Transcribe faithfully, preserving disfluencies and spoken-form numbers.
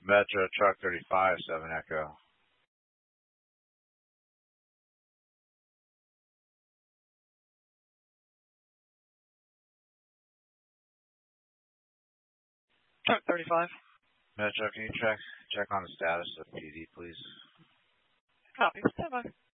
Metro Truck thirty-five, seven Echo. Truck thirty-five. Metro, can you check check on the status of P D, please? Copy. Stand by.